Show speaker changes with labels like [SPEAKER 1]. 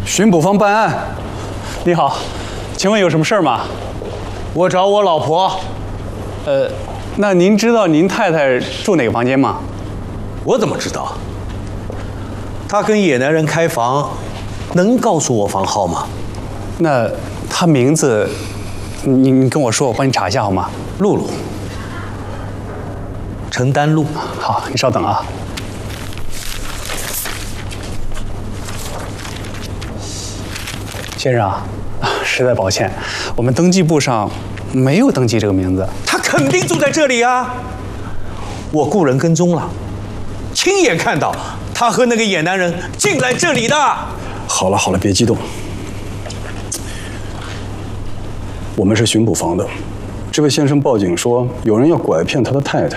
[SPEAKER 1] 巡捕房办案。你好，请问有什么事儿吗？
[SPEAKER 2] 我找我老婆。
[SPEAKER 1] 那您知道您太太住哪个房间吗？
[SPEAKER 2] 我怎么知道？她跟野男人开房，能告诉我房号吗？
[SPEAKER 1] 那她名字，你跟我说，我帮你查一下好吗？
[SPEAKER 2] 露露，陈丹露。
[SPEAKER 1] 好，你稍等啊。先生啊，实在抱歉，我们登记簿上没有登记这个名字。
[SPEAKER 2] 他肯定住在这里啊！我雇人跟踪了，亲眼看到他和那个野男人进来这里的。
[SPEAKER 1] 好了好了，别激动。我们是巡捕房的，这位先生报警说有人要拐骗他的太太。